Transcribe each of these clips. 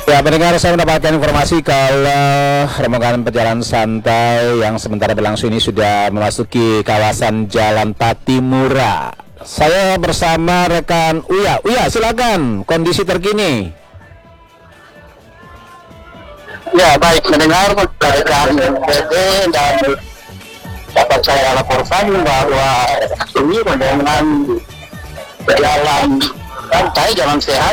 Ya, pendengar, saya mendapatkan informasi kalau rombongan pejalan santai yang sementara berlangsung ini sudah memasuki kawasan Jalan Patimura. Saya bersama rekan Uya. Uya, silakan kondisi terkini. Ya, baik, mendengar rekan BD dan dapat saya laporkan bahwa ini rombongan pejalan santai jalan sehat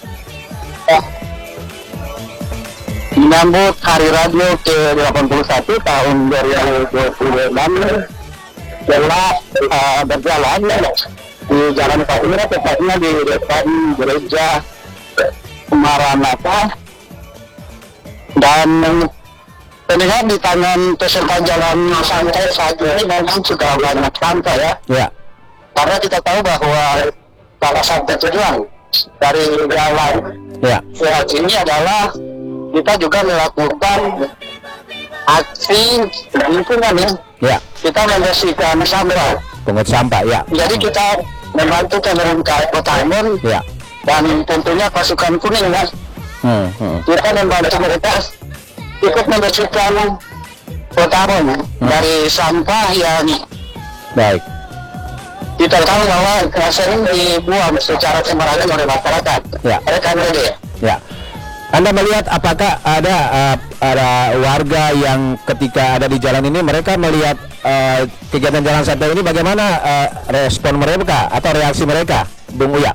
menyambut Hari Radio ke-81 tahun 2026 telah berjalan di Jalan Patimura, tepatnya di depan Gereja Maranatha. Dan terlihat di tangan peserta jalan santai saat ini memang sudah banyak santai ya. Ya. Karena kita tahu bahwa salah satu tujuan dari jalan sehat ini adalah kita juga melakukan aksi lingkungan ya. Ya. Kita membersihkan sampah. Pungut sampah, ya. Jadi kita membantu pemerintah Kota Ambon Ya. dan tentunya pasukan kuning ya. Kita membantu mereka ikut membersihkan Kota Ambon dari sampah yang Baik. kita tahu bahwa sering dibuang secara sembarangan oleh masyarakat. Ya. Rekan BD. Ya. Anda melihat apakah ada warga yang ketika ada di jalan ini mereka melihat kegiatan jalan santai ini, bagaimana respon mereka atau reaksi mereka, Bung Uya?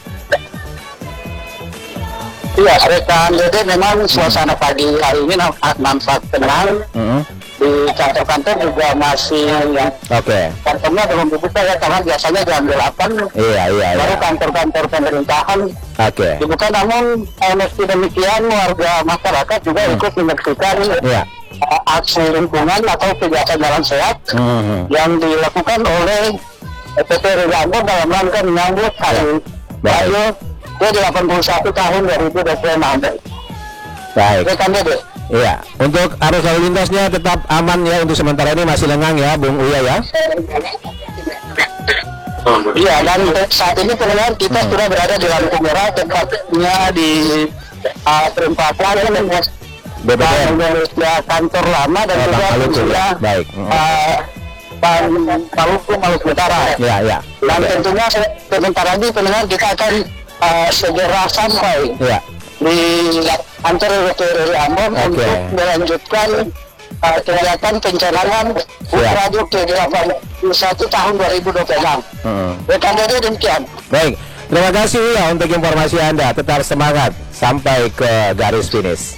Iya, rekan BD memang suasana pagi hari ini nampak tenang. Di kantor-kantor juga masih kantornya belum dibuka ya, karena biasanya jam 8 baru kantor-kantor pemerintahan dibuka. Namun meski demikian warga masyarakat juga ikut menyaksikan aksi lingkungan atau kegiatan jalan sehat yang dilakukan oleh PT Rio Ambon dalam rangka menyambut Hari Radio ke-81 tahun 2026. Baik. Rekan BD. Iya, untuk arus lalu lintasnya tetap aman ya, untuk sementara ini masih lengang ya, Bung Uya ya. Iya, dan saat ini pendengar kita sudah berada di lampu merah, tepatnya di perempatan BBM kantor lama dan juga sudah baik. Maluku Utara. Ya. Dan tentunya sebentar lagi pendengar kita akan segera sampai di kantor RRI Ambon untuk melanjutkan kegiatan pencalonan Radio ke-81 tahun 2026. Rekan BD demikian. Baik, terima kasih ya untuk informasi Anda. Tetap semangat sampai ke garis finish.